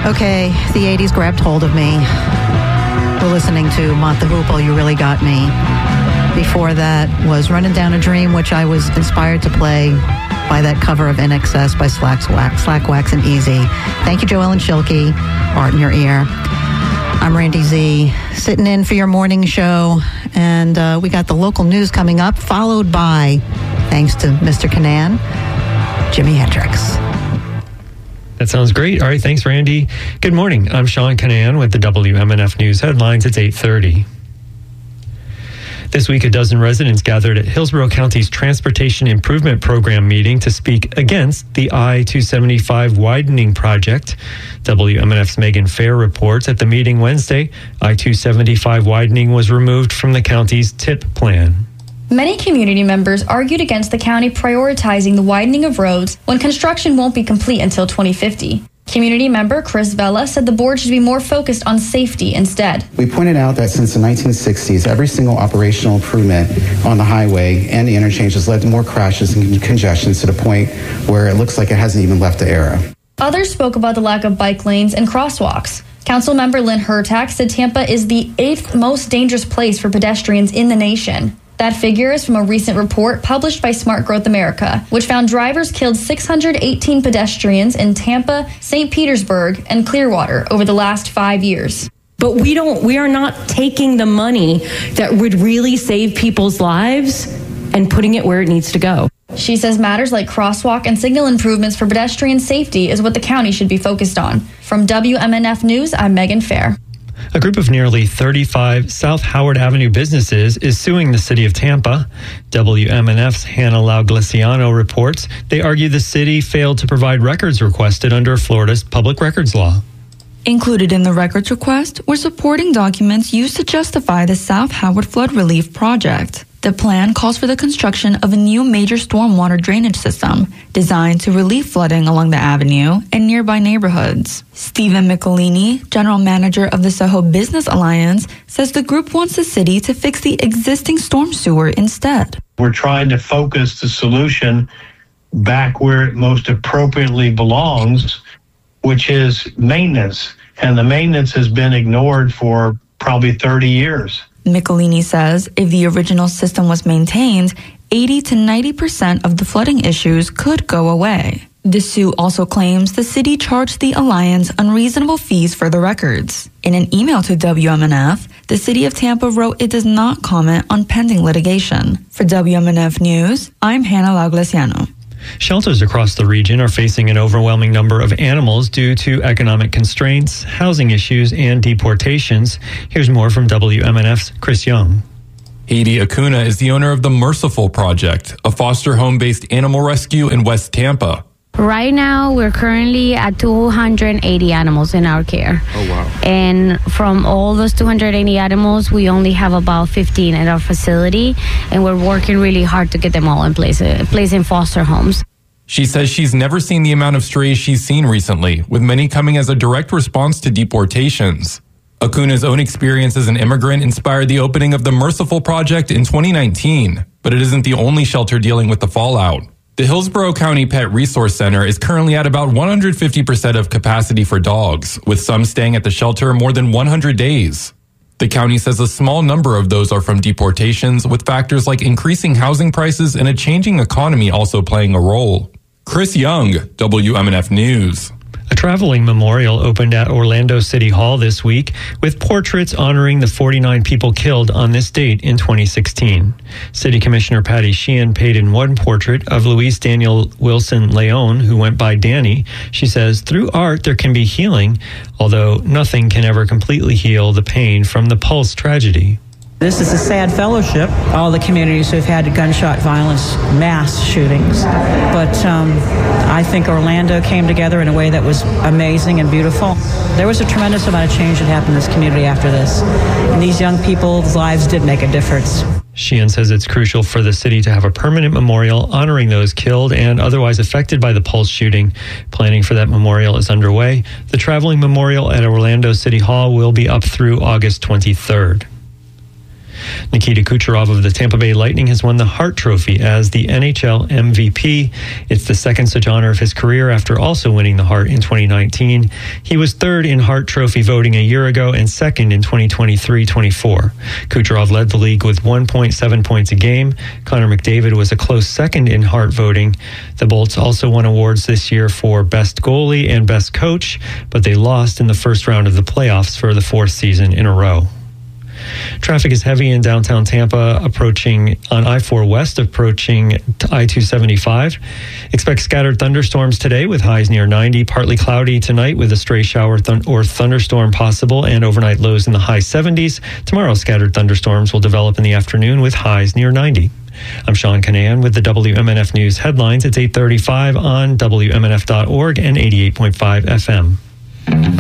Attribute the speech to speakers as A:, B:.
A: Okay, the 80s grabbed hold of me. We're listening to Mott the Hoople, You Really Got Me. Before that was Running Down a Dream, which I was inspired to play by that cover of INXS by Slackwax and Easy. Thank you, Joellen Schilke. Art in Your Ear. I'm Randy Z, sitting in for your morning show, and we got the local news coming up, followed by, thanks to Mr. Canan, Jimi Hendrix.
B: That sounds great. All right, thanks, Randy. Good morning. I'm Sean Canan with the WMNF News headlines. It's 8:30. This week, a dozen residents gathered at Hillsborough County's Transportation Improvement Program meeting to speak against the I-275 widening project. WMNF's Megan Fair reports at the meeting Wednesday, I-275 widening was removed from the county's TIP plan.
C: Many community members argued against the county prioritizing the widening of roads when construction won't be complete until 2050. Community member Chris Vella said the board should be more focused on safety instead.
D: We pointed out that since the 1960s, every single operational improvement on the highway and the interchange has led to more crashes and congestion to the point where it looks like it hasn't even left the era.
C: Others spoke about the lack of bike lanes and crosswalks. Councilmember Lynn Hertak said Tampa is the 8th most dangerous place for pedestrians in the nation. That figure is from a recent report published by Smart Growth America, which found drivers killed 618 pedestrians in Tampa, St. Petersburg, and Clearwater over the last 5 years.
E: But we are not taking the money that would really save people's lives and putting it where it needs to go.
C: She says matters like crosswalk and signal improvements for pedestrian safety is what the county should be focused on. From WMNF News, I'm Megan Fair.
B: A group of nearly 35 South Howard Avenue businesses is suing the city of Tampa. WMNF's Hannah Laugliciano reports they argue the city failed to provide records requested under Florida's public records law.
F: Included in the records request were supporting documents used to justify the South Howard Flood Relief Project. The plan calls for the construction of a new major stormwater drainage system designed to relieve flooding along the avenue and nearby neighborhoods. Stephen Michelini, general manager of the Soho Business Alliance, says the group wants the city to fix the existing storm sewer instead.
G: We're trying to focus the solution back where it most appropriately belongs, which is maintenance. And the maintenance has been ignored for probably 30 years.
F: Michelini says if the original system was maintained, 80 to 90% of the flooding issues could go away. The suit also claims the city charged the Alliance unreasonable fees for the records. In an email to WMNF, the city of Tampa wrote it does not comment on pending litigation. For WMNF News, I'm Hannah Laugliciano.
B: Shelters across the region are facing an overwhelming number of animals due to economic constraints, housing issues, and deportations. Here's more from WMNF's Chris Young.
H: Heidi Acuna is the owner of the Merciful Project, a foster home-based animal rescue in West Tampa.
I: Right now, we're currently at 280 animals in our care.
H: Oh, wow.
I: And from all those 280 animals, we only have about 15 at our facility, and we're working really hard to get them all in place in foster homes.
H: She says she's never seen the amount of strays she's seen recently, with many coming as a direct response to deportations. Acuna's own experience as an immigrant inspired the opening of the Merciful Project in 2019, but it isn't the only shelter dealing with the fallout. The Hillsborough County Pet Resource Center is currently at about 150% of capacity for dogs, with some staying at the shelter more than 100 days. The county says a small number of those are from deportations, with factors like increasing housing prices and a changing economy also playing a role. Chris Young, WMNF News.
B: A traveling memorial opened at Orlando City Hall this week with portraits honoring the 49 people killed on this date in 2016. City Commissioner Patty Sheehan paid in one portrait of Luis Daniel Wilson Leon, who went by Danny. She says, through art there can be healing, although nothing can ever completely heal the pain from the Pulse tragedy.
J: This is a sad fellowship, all the communities who've had gunshot violence, mass shootings. But I think Orlando came together in a way that was amazing and beautiful. There was a tremendous amount of change that happened in this community after this. And these young people's lives did make a difference.
B: Sheehan says it's crucial for the city to have a permanent memorial honoring those killed and otherwise affected by the Pulse shooting. Planning for that memorial is underway. The traveling memorial at Orlando City Hall will be up through August 23rd. Nikita Kucherov of the Tampa Bay Lightning has won the Hart Trophy as the NHL MVP. It's the second such honor of his career after also winning the Hart in 2019. He was third in Hart Trophy voting a year ago and second in 2023-24. Kucherov led the league with 1.7 points a game. Connor McDavid was a close second in Hart voting. The Bolts also won awards this year for Best Goalie and Best Coach, but they lost in the first round of the playoffs for the fourth season in a row. Traffic is heavy in downtown Tampa, approaching on I-4 West, approaching I-275. Expect scattered thunderstorms today with highs near 90. Partly cloudy tonight with a stray shower or thunderstorm possible, and overnight lows in the high 70s. Tomorrow, scattered thunderstorms will develop in the afternoon with highs near 90. I'm Sean Canahan with the WMNF News headlines. It's 8:35 on WMNF.org and 88.5 FM.